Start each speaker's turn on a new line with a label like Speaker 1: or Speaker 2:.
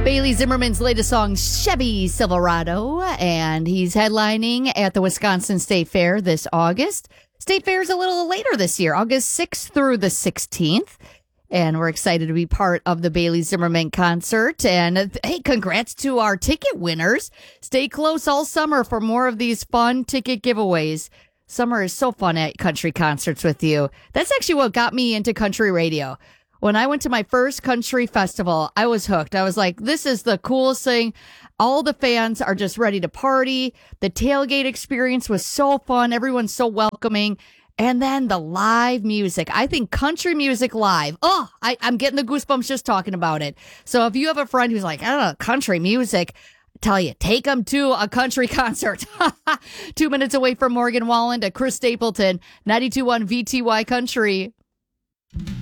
Speaker 1: Bailey Zimmerman's latest song, Chevy Silverado, and he's headlining at the Wisconsin State Fair this August. State Fair is a little later this year, August 6th through the 16th. And we're excited to be part of the Bailey Zimmerman concert. And hey, congrats to our ticket winners. Stay close all summer for more of these fun ticket giveaways. Summer is so fun at country concerts with you. That's actually what got me into country radio. When I went to my first country festival, I was hooked. I was like, this is the coolest thing. All the fans are just ready to party. The tailgate experience was so fun. Everyone's so welcoming. And then the live music. I think country music live. Oh, I'm getting the goosebumps just talking about it. So if you have a friend who's like, I don't know, country music, I tell you, take them to a country concert. 2 minutes away from Morgan Wallen to Chris Stapleton, 92.1 VTY Country.